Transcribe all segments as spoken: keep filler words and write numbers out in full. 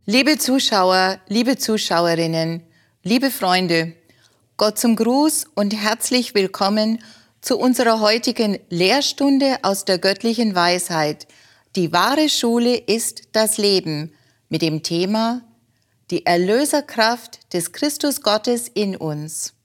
Liebe Zuschauer, liebe Zuschauerinnen, liebe Freunde, Gott zum Gruß und herzlich willkommen zu unserer heutigen Lehrstunde aus der göttlichen Weisheit. Die wahre Schule ist das Leben mit dem Thema die Erlöserkraft des Christus Gottes in uns.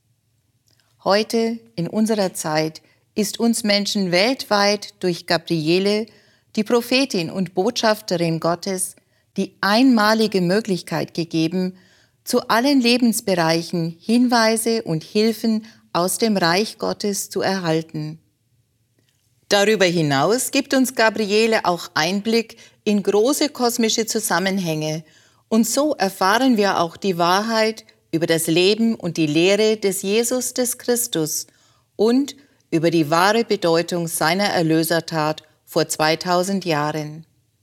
Heute in unserer Zeit ist uns Menschen weltweit durch Gabriele, die Prophetin und Botschafterin Gottes, die einmalige Möglichkeit gegeben, zu allen Lebensbereichen Hinweise und Hilfen aus dem Reich Gottes zu erhalten. Darüber hinaus gibt uns Gabriele auch Einblick in große kosmische Zusammenhänge und so erfahren wir auch die Wahrheit über das Leben und die Lehre des Jesus des Christus und über die wahre Bedeutung seiner Erlösertat vor zweitausend Jahren.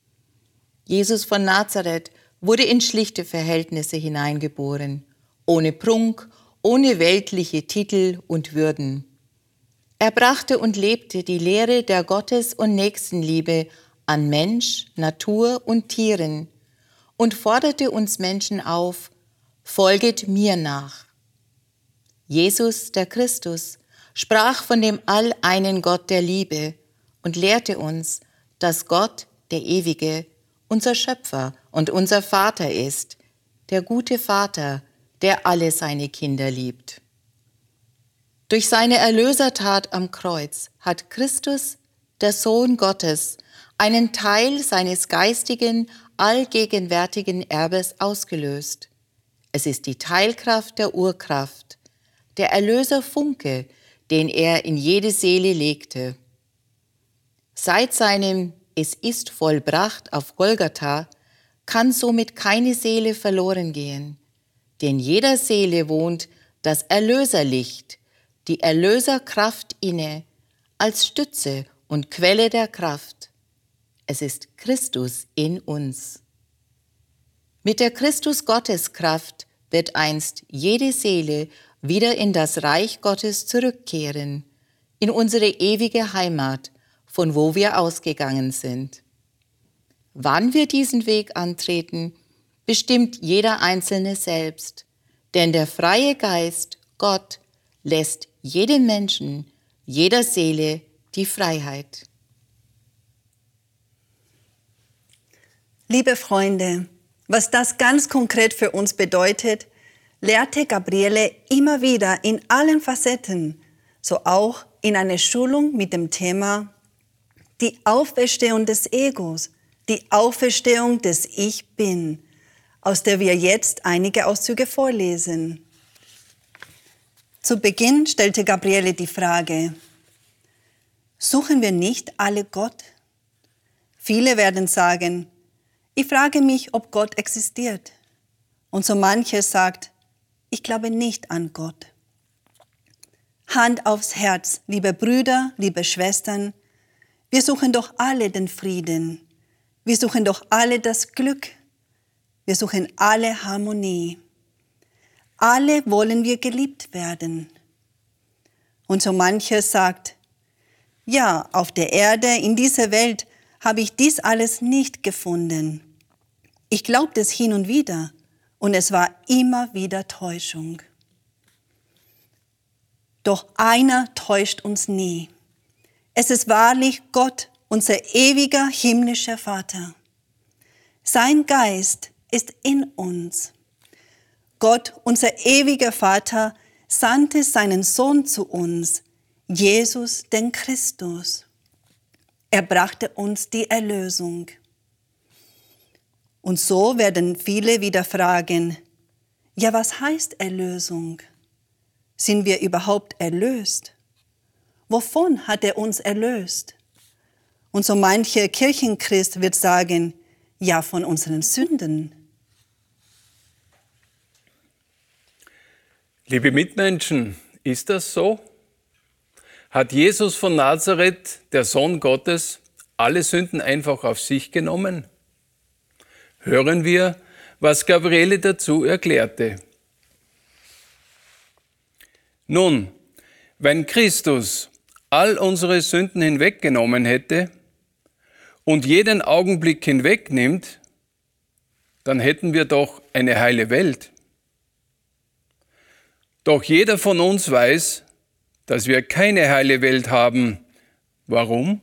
Jesus von Nazareth wurde in schlichte Verhältnisse hineingeboren, ohne Prunk, ohne weltliche Titel und Würden. Er brachte und lebte die Lehre der Gottes- und Nächstenliebe an Mensch, Natur und Tieren und forderte uns Menschen auf, folget mir nach. Jesus, der Christus, sprach von dem alleinen Gott der Liebe und lehrte uns, dass Gott, der Ewige, unser Schöpfer und unser Vater ist, der gute Vater, der alle seine Kinder liebt. Durch seine Erlösertat am Kreuz hat Christus, der Sohn Gottes, einen Teil seines geistigen, allgegenwärtigen Erbes ausgelöst. Es ist die Teilkraft der Urkraft, der Erlöserfunke, den er in jede Seele legte. Seit seinem Es ist vollbracht auf Golgatha kann somit keine Seele verloren gehen, denn jeder Seele wohnt das Erlöserlicht, die Erlöserkraft inne, als Stütze und Quelle der Kraft. Es ist Christus in uns. Mit der Christus-Gottes-Kraft wird einst jede Seele wieder in das Reich Gottes zurückkehren, in unsere ewige Heimat, von wo wir ausgegangen sind. Wann wir diesen Weg antreten, bestimmt jeder Einzelne selbst, denn der freie Geist, Gott, lässt jedem Menschen, jeder Seele die Freiheit. Liebe Freunde, was das ganz konkret für uns bedeutet, lehrte Gabriele immer wieder in allen Facetten, so auch in einer Schulung mit dem Thema die Auferstehung des Egos, die Auferstehung des Ich Bin, aus der wir jetzt einige Auszüge vorlesen. Zu Beginn stellte Gabriele die Frage: Suchen wir nicht alle Gott? Viele werden sagen: Ich frage mich, ob Gott existiert. Und so mancher sagt: Ich glaube nicht an Gott. Hand aufs Herz, liebe Brüder, liebe Schwestern, wir suchen doch alle den Frieden. Wir suchen doch alle das Glück. Wir suchen alle Harmonie. Alle wollen wir geliebt werden. Und so mancher sagt: Ja, auf der Erde, in dieser Welt, habe ich dies alles nicht gefunden. Ich glaubte es hin und wieder, und es war immer wieder Täuschung. Doch einer täuscht uns nie. Es ist wahrlich Gott, unser ewiger himmlischer Vater. Sein Geist ist in uns. Gott, unser ewiger Vater, sandte seinen Sohn zu uns, Jesus, den Christus. Er brachte uns die Erlösung. Und so werden viele wieder fragen: Ja, was heißt Erlösung? Sind wir überhaupt erlöst? Wovon hat er uns erlöst? Und so mancher Kirchenchrist wird sagen: Ja, von unseren Sünden. Liebe Mitmenschen, ist das so? Hat Jesus von Nazareth, der Sohn Gottes, alle Sünden einfach auf sich genommen? Hören wir, was Gabriele dazu erklärte. Nun, wenn Christus all unsere Sünden hinweggenommen hätte und jeden Augenblick hinwegnimmt, dann hätten wir doch eine heile Welt. Doch jeder von uns weiß, dass wir keine heile Welt haben. Warum?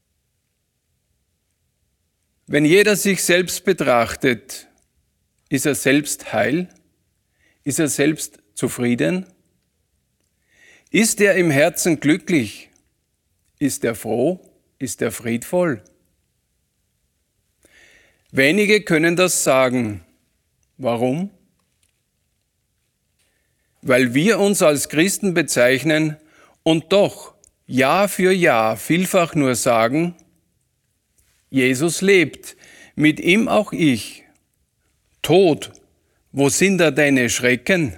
Wenn jeder sich selbst betrachtet, ist er selbst heil? Ist er selbst zufrieden? Ist er im Herzen glücklich? Ist er froh? Ist er friedvoll? Wenige können das sagen. Warum? Weil wir uns als Christen bezeichnen und doch Jahr für Jahr vielfach nur sagen, Jesus lebt, mit ihm auch ich. Tod, wo sind da deine Schrecken?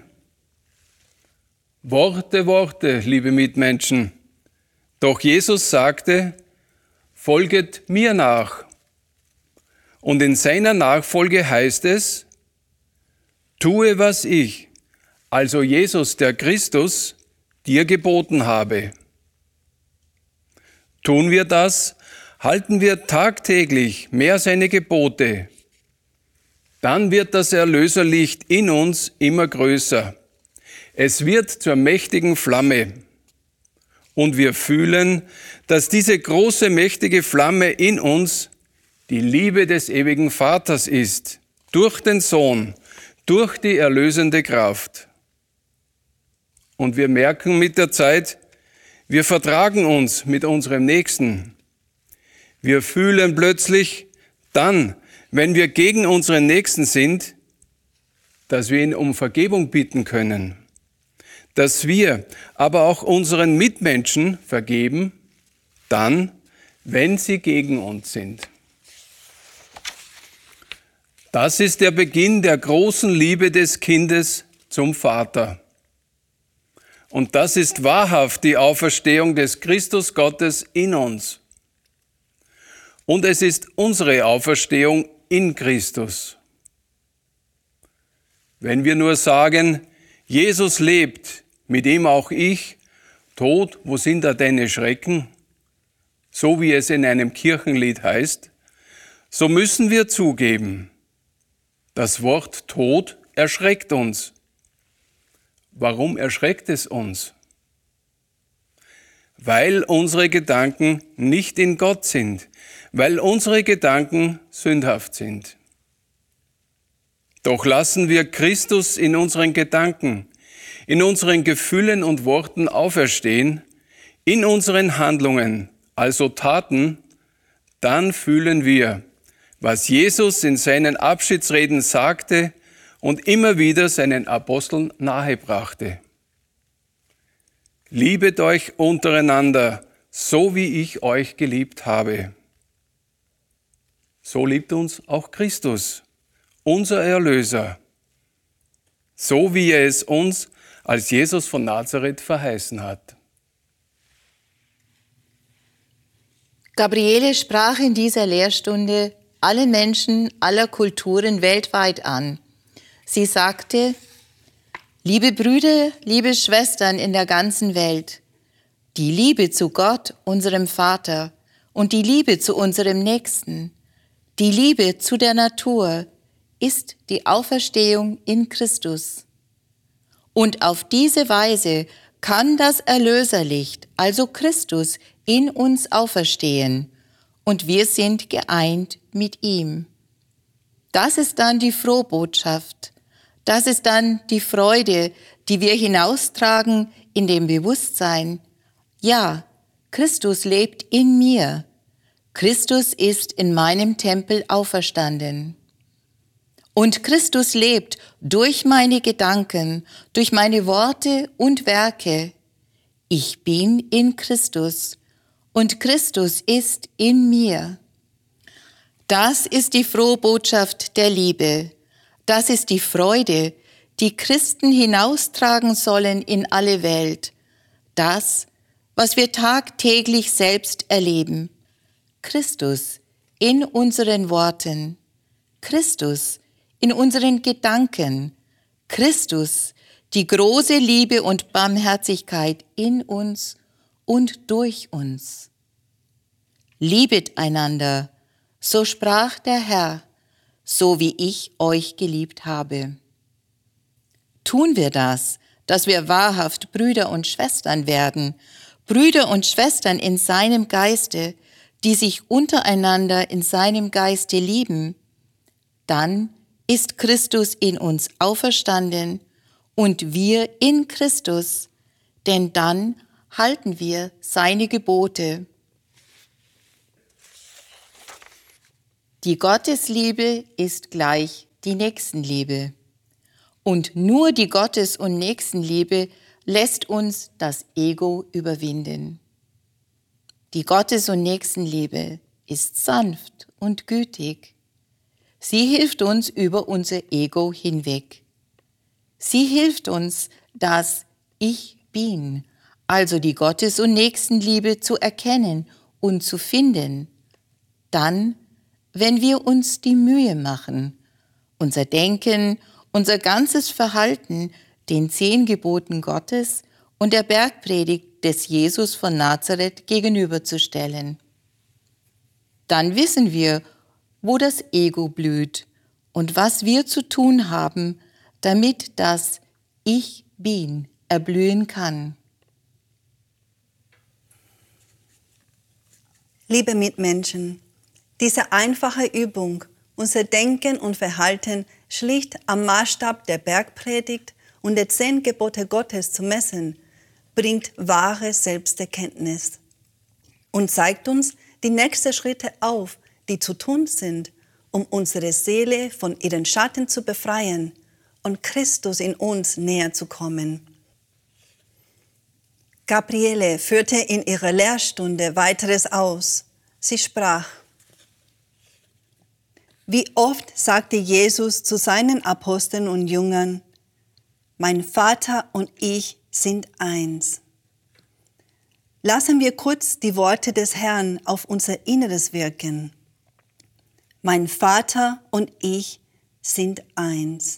Worte, Worte, liebe Mitmenschen. Doch Jesus sagte, folget mir nach. Und in seiner Nachfolge heißt es, tue, was ich, also Jesus, der Christus, dir geboten habe. Tun wir das, halten wir tagtäglich mehr seine Gebote, dann wird das Erlöserlicht in uns immer größer. Es wird zur mächtigen Flamme. Und wir fühlen, dass diese große, mächtige Flamme in uns die Liebe des ewigen Vaters ist, durch den Sohn, durch die erlösende Kraft. Und wir merken mit der Zeit, wir vertragen uns mit unserem Nächsten. Wir fühlen plötzlich dann, wenn wir gegen unseren Nächsten sind, dass wir ihn um Vergebung bitten können. Dass wir aber auch unseren Mitmenschen vergeben, dann, wenn sie gegen uns sind. Das ist der Beginn der großen Liebe des Kindes zum Vater. Und das ist wahrhaft die Auferstehung des Christus Gottes in uns. Und es ist unsere Auferstehung in Christus. Wenn wir nur sagen, Jesus lebt, mit ihm auch ich, Tod, wo sind da deine Schrecken? So wie es in einem Kirchenlied heißt, so müssen wir zugeben, das Wort Tod erschreckt uns. Warum erschreckt es uns? Weil unsere Gedanken nicht in Gott sind, weil unsere Gedanken sündhaft sind. Doch lassen wir Christus in unseren Gedanken, in unseren Gefühlen und Worten auferstehen, in unseren Handlungen, also Taten, dann fühlen wir, was Jesus in seinen Abschiedsreden sagte und immer wieder seinen Aposteln nahebrachte. Liebet euch untereinander, so wie ich euch geliebt habe. So liebt uns auch Christus, unser Erlöser, so wie er es uns als Jesus von Nazareth verheißen hat. Gabriele sprach in dieser Lehrstunde alle Menschen aller Kulturen weltweit an. Sie sagte, liebe Brüder, liebe Schwestern in der ganzen Welt, die Liebe zu Gott, unserem Vater, und die Liebe zu unserem Nächsten, die Liebe zu der Natur, ist die Auferstehung in Christus. Und auf diese Weise kann das Erlöserlicht, also Christus, in uns auferstehen, und wir sind geeint mit ihm. Das ist dann die Frohbotschaft. Das ist dann die Freude, die wir hinaustragen in dem Bewusstsein. Ja, Christus lebt in mir. Christus ist in meinem Tempel auferstanden. Und Christus lebt durch meine Gedanken, durch meine Worte und Werke. Ich bin in Christus und Christus ist in mir. Das ist die frohe Botschaft der Liebe. Das ist die Freude, die Christen hinaustragen sollen in alle Welt. Das, was wir tagtäglich selbst erleben. Christus in unseren Worten. Christus in unseren Gedanken. Christus, die große Liebe und Barmherzigkeit in uns und durch uns. Liebet einander, so sprach der Herr, so wie ich euch geliebt habe. Tun wir das, dass wir wahrhaft Brüder und Schwestern werden, Brüder und Schwestern in seinem Geiste, die sich untereinander in seinem Geiste lieben, dann ist Christus in uns auferstanden und wir in Christus, denn dann halten wir seine Gebote. Die Gottesliebe ist gleich die Nächstenliebe. Und nur die Gottes- und Nächstenliebe lässt uns das Ego überwinden. Die Gottes- und Nächstenliebe ist sanft und gütig. Sie hilft uns über unser Ego hinweg. Sie hilft uns, das Ich Bin, also die Gottes- und Nächstenliebe zu erkennen und zu finden. Dann, wenn wir uns die Mühe machen, unser Denken, unser ganzes Verhalten den zehn Geboten Gottes und der Bergpredigt des Jesus von Nazareth gegenüberzustellen. Dann wissen wir, wo das Ego blüht und was wir zu tun haben, damit das Ich Bin erblühen kann. Liebe Mitmenschen, diese einfache Übung, unser Denken und Verhalten schlicht am Maßstab der Bergpredigt und der zehn Gebote Gottes zu messen, bringt wahre Selbsterkenntnis und zeigt uns die nächsten Schritte auf, die zu tun sind, um unsere Seele von ihren Schatten zu befreien und Christus in uns näher zu kommen. Gabriele führte in ihrer Lehrstunde weiteres aus. Sie sprach: Wie oft sagte Jesus zu seinen Aposteln und Jüngern: Mein Vater und ich sind eins. Lassen wir kurz die Worte des Herrn auf unser Inneres wirken. Mein Vater und ich sind eins.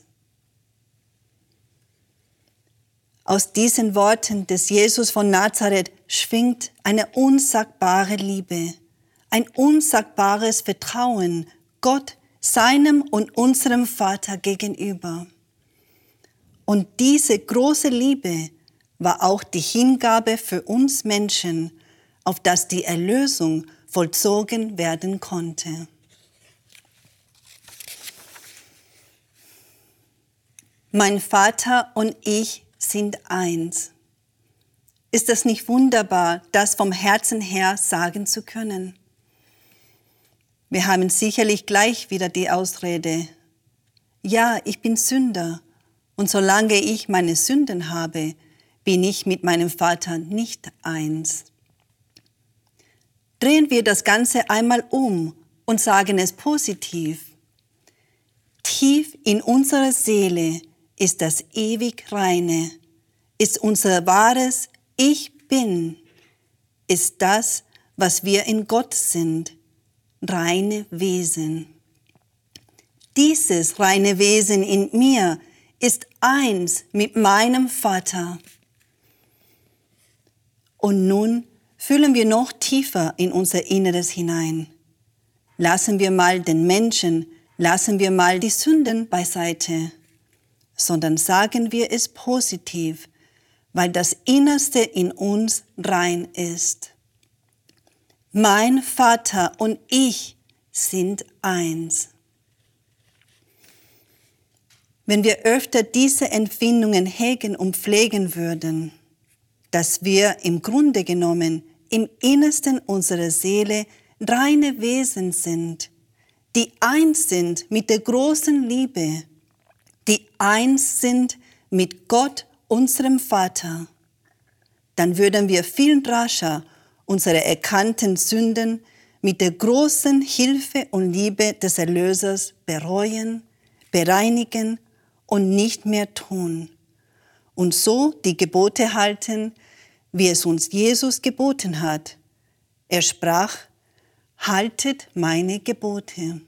Aus diesen Worten des Jesus von Nazareth schwingt eine unsagbare Liebe, ein unsagbares Vertrauen Gott, seinem und unserem Vater gegenüber. Und diese große Liebe war auch die Hingabe für uns Menschen, auf dass die Erlösung vollzogen werden konnte. Mein Vater und ich sind eins. Ist es nicht wunderbar, das vom Herzen her sagen zu können? Wir haben sicherlich gleich wieder die Ausrede: Ja, ich bin Sünder, und solange ich meine Sünden habe, bin ich mit meinem Vater nicht eins. Drehen wir das Ganze einmal um und sagen es positiv. Tief in unserer Seele ist das ewig Reine, ist unser wahres Ich Bin, ist das, was wir in Gott sind, reine Wesen. Dieses reine Wesen in mir ist eins mit meinem Vater. Und nun fühlen wir noch tiefer in unser Inneres hinein. Lassen wir mal den Menschen, lassen wir mal die Sünden beiseite, sondern sagen wir es positiv, weil das Innerste in uns rein ist. Mein Vater und ich sind eins. Wenn wir öfter diese Empfindungen hegen und pflegen würden, dass wir im Grunde genommen im Innersten unserer Seele reine Wesen sind, die eins sind mit der großen Liebe, die eins sind mit Gott, unserem Vater, dann würden wir viel rascher unsere erkannten Sünden mit der großen Hilfe und Liebe des Erlösers bereuen, bereinigen und nicht mehr tun. Und so die Gebote halten, wie es uns Jesus geboten hat. Er sprach: Haltet meine Gebote.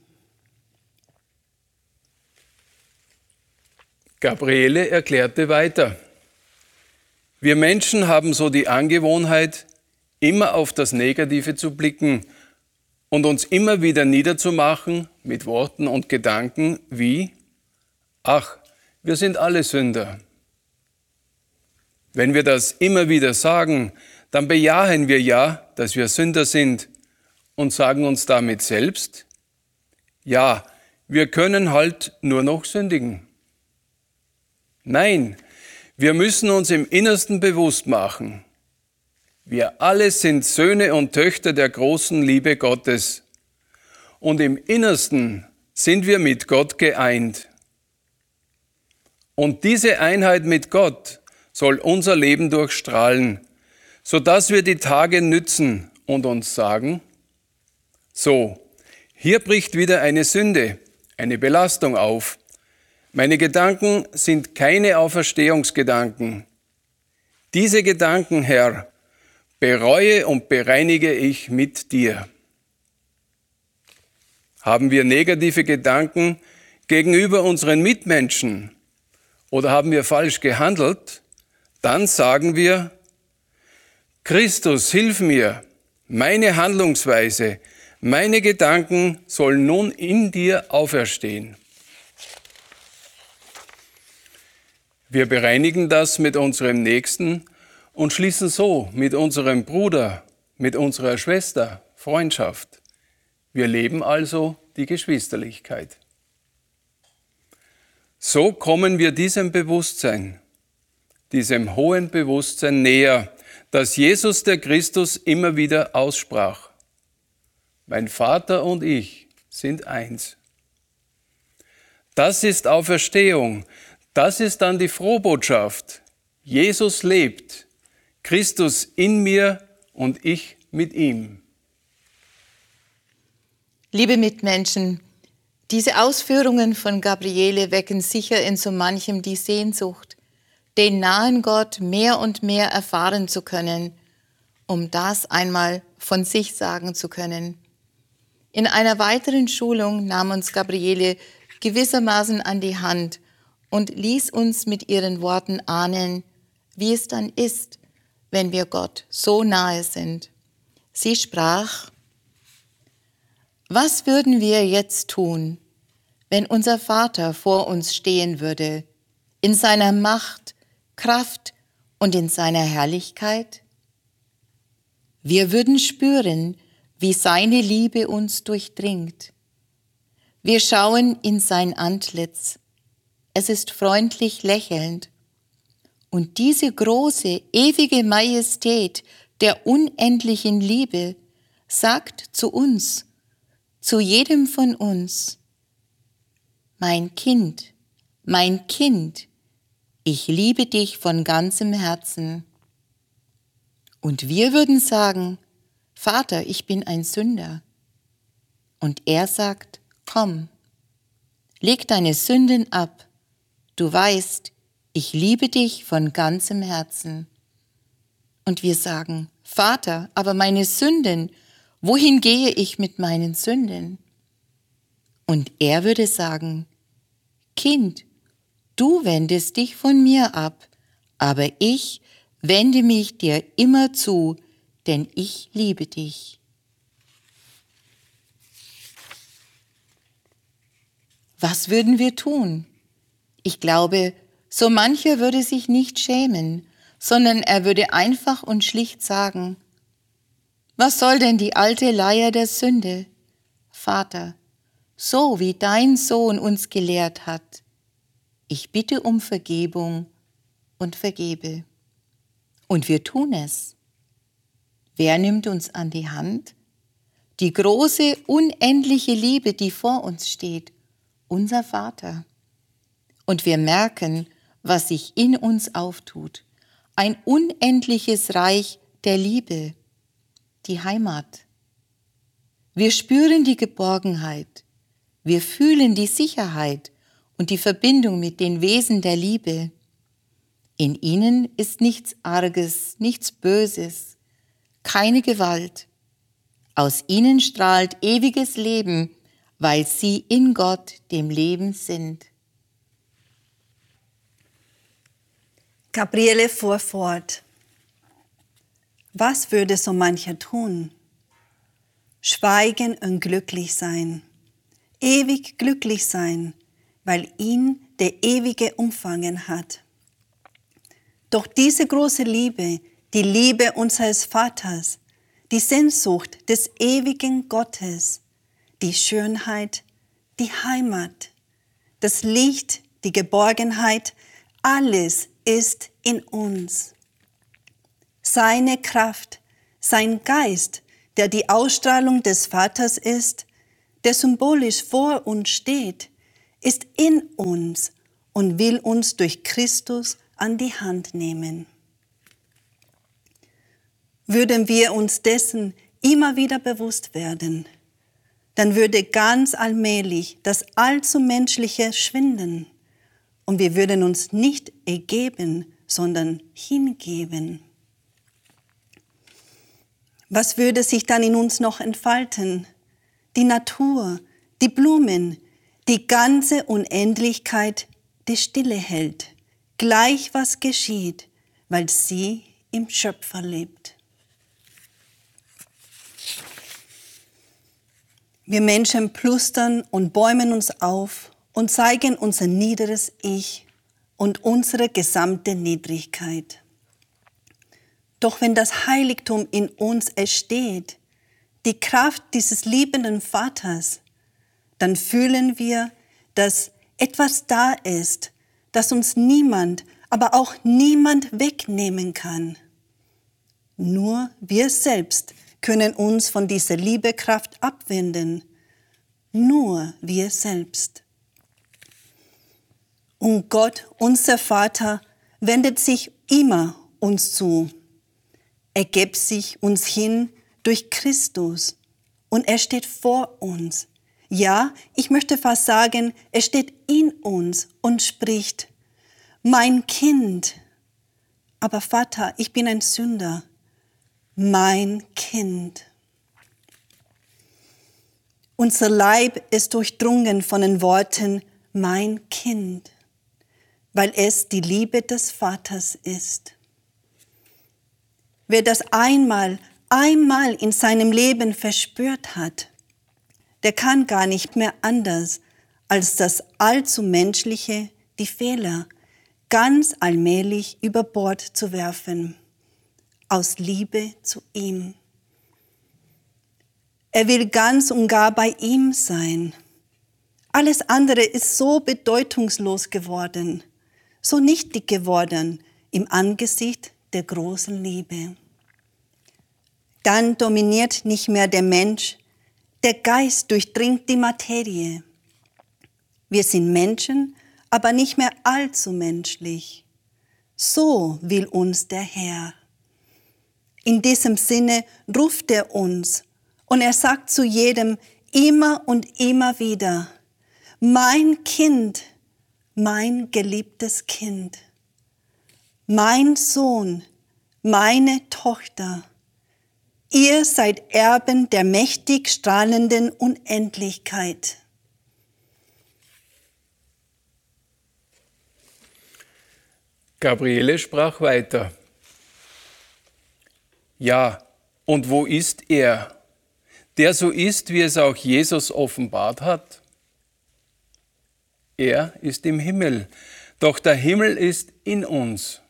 Gabriele erklärte weiter: Wir Menschen haben so die Angewohnheit, immer auf das Negative zu blicken und uns immer wieder niederzumachen mit Worten und Gedanken wie, ach, wir sind alle Sünder. Wenn wir das immer wieder sagen, dann bejahen wir ja, dass wir Sünder sind und sagen uns damit selbst, ja, wir können halt nur noch sündigen. Nein, wir müssen uns im Innersten bewusst machen, wir alle sind Söhne und Töchter der großen Liebe Gottes und im Innersten sind wir mit Gott geeint. Und diese Einheit mit Gott soll unser Leben durchstrahlen, sodass wir die Tage nützen und uns sagen, so, hier bricht wieder eine Sünde, eine Belastung auf. Meine Gedanken sind keine Auferstehungsgedanken. Diese Gedanken, Herr, bereue und bereinige ich mit dir. Haben wir negative Gedanken gegenüber unseren Mitmenschen oder haben wir falsch gehandelt, dann sagen wir, Christus, hilf mir, meine Handlungsweise, meine Gedanken sollen nun in dir auferstehen. Wir bereinigen das mit unserem Nächsten und schließen so mit unserem Bruder, mit unserer Schwester Freundschaft. Wir leben also die Geschwisterlichkeit. So kommen wir diesem Bewusstsein, diesem hohen Bewusstsein näher, das Jesus der Christus immer wieder aussprach. Mein Vater und ich sind eins. Das ist Auferstehung. Das ist dann die Frohbotschaft. Jesus lebt. Christus in mir und ich mit ihm. Liebe Mitmenschen, diese Ausführungen von Gabriele wecken sicher in so manchem die Sehnsucht, den nahen Gott mehr und mehr erfahren zu können, um das einmal von sich sagen zu können. In einer weiteren Schulung nahm uns Gabriele gewissermaßen an die Hand und ließ uns mit ihren Worten ahnen, wie es dann ist, wenn wir Gott so nahe sind. Sie sprach, was würden wir jetzt tun, wenn unser Vater vor uns stehen würde, in seiner Macht, Kraft und in seiner Herrlichkeit? Wir würden spüren, wie seine Liebe uns durchdringt. Wir schauen in sein Antlitz. Es ist freundlich lächelnd. Und diese große, ewige Majestät der unendlichen Liebe sagt zu uns, zu jedem von uns, mein Kind, mein Kind, ich liebe dich von ganzem Herzen. Und wir würden sagen, Vater, ich bin ein Sünder. Und er sagt, komm, leg deine Sünden ab. Du weißt, ich liebe dich von ganzem Herzen. Und wir sagen, Vater, aber meine Sünden, wohin gehe ich mit meinen Sünden? Und er würde sagen, Kind, du wendest dich von mir ab, aber ich wende mich dir immer zu, denn ich liebe dich. Was würden wir tun? Ich glaube, so mancher würde sich nicht schämen, sondern er würde einfach und schlicht sagen, was soll denn die alte Leier der Sünde? Vater, so wie dein Sohn uns gelehrt hat, ich bitte um Vergebung und vergebe. Und wir tun es. Wer nimmt uns an die Hand? Die große, unendliche Liebe, die vor uns steht, unser Vater. Und wir merken, was sich in uns auftut. Ein unendliches Reich der Liebe, die Heimat. Wir spüren die Geborgenheit. Wir fühlen die Sicherheit und die Verbindung mit den Wesen der Liebe. In ihnen ist nichts Arges, nichts Böses, keine Gewalt. Aus ihnen strahlt ewiges Leben, weil sie in Gott, dem Leben, sind. Gabriele fuhr fort. Was würde so mancher tun? schweigen und glücklich sein, ewig glücklich sein, weil ihn der Ewige umfangen hat. Doch diese große Liebe, die Liebe unseres Vaters, die Sehnsucht des ewigen Gottes, die Schönheit, die Heimat, das Licht, die Geborgenheit, alles ist in uns. Seine Kraft, sein Geist, der die Ausstrahlung des Vaters ist, der symbolisch vor uns steht, ist in uns und will uns durch Christus an die Hand nehmen. Würden wir uns dessen immer wieder bewusst werden, dann würde ganz allmählich das allzu Menschliche schwinden und wir würden uns nicht ergeben, sondern hingeben. Was würde sich dann in uns noch entfalten? Die Natur, die Blumen, die ganze Unendlichkeit, die Stille hält, gleich was geschieht, weil sie im Schöpfer lebt. Wir Menschen plustern und bäumen uns auf und zeigen unser niederes Ich und unsere gesamte Niedrigkeit. Doch wenn das Heiligtum in uns entsteht, die Kraft dieses liebenden Vaters, dann fühlen wir, dass etwas da ist, das uns niemand, aber auch niemand wegnehmen kann. Nur wir selbst können uns von dieser Liebekraft abwenden. Nur wir selbst. Und Gott, unser Vater, wendet sich immer uns zu. Er gibt sich uns hin durch Christus und er steht vor uns. Ja, ich möchte fast sagen, er steht in uns und spricht, mein Kind. Aber Vater, ich bin ein Sünder. Mein Kind. Unser Leib ist durchdrungen von den Worten, mein Kind, weil es die Liebe des Vaters ist. Wer das einmal, einmal in seinem Leben verspürt hat, der kann gar nicht mehr anders, als das allzu Menschliche, die Fehler, ganz allmählich über Bord zu werfen, aus Liebe zu ihm. Er will ganz und gar bei ihm sein. Alles andere ist so bedeutungslos geworden, so nichtig geworden im Angesicht der großen Liebe. Dann dominiert nicht mehr der Mensch, der Geist durchdringt die Materie. Wir sind Menschen, aber nicht mehr allzu menschlich. So will uns der Herr. In diesem Sinne ruft er uns und er sagt zu jedem immer und immer wieder, mein Kind, mein geliebtes Kind, mein Sohn, meine Tochter, ihr seid Erben der mächtig strahlenden Unendlichkeit. Gabriele sprach weiter. Ja, und wo ist er, der so ist, wie es auch Jesus offenbart hat? Er ist im Himmel, doch der Himmel ist in uns.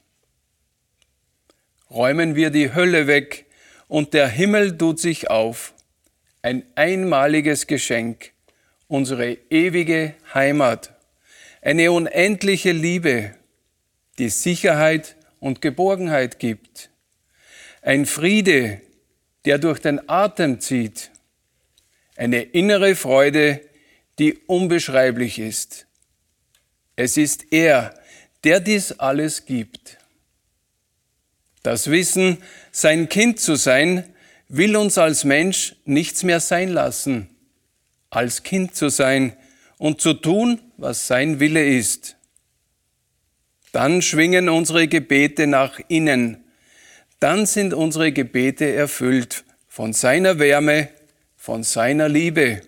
Räumen wir die Hölle weg und der Himmel tut sich auf. Ein einmaliges Geschenk, unsere ewige Heimat, eine unendliche Liebe, die Sicherheit und Geborgenheit gibt. Ein Friede, der durch den Atem zieht. Eine innere Freude, die unbeschreiblich ist. Es ist er, der dies alles gibt. Das Wissen, sein Kind zu sein, will uns als Mensch nichts mehr sein lassen, als Kind zu sein und zu tun, was sein Wille ist. Dann schwingen unsere Gebete nach innen. Dann sind unsere Gebete erfüllt von seiner Wärme, von seiner Liebe.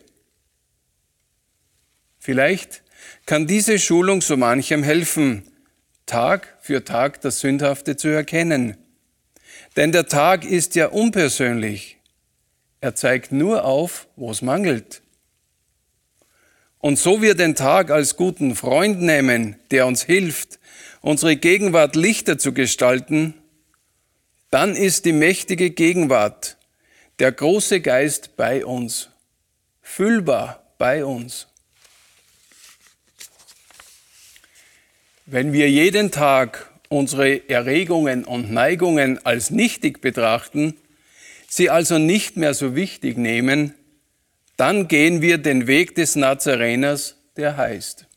Vielleicht kann diese Schulung so manchem helfen, Tag für Tag das Sündhafte zu erkennen. Denn der Tag ist ja unpersönlich. Er zeigt nur auf, wo es mangelt. Und so wir den Tag als guten Freund nehmen, der uns hilft, unsere Gegenwart lichter zu gestalten, dann ist die mächtige Gegenwart, der große Geist bei uns, fühlbar bei uns. Wenn wir jeden Tag unsere Erregungen und Neigungen als nichtig betrachten, sie also nicht mehr so wichtig nehmen, dann gehen wir den Weg des Nazareners, der heißt: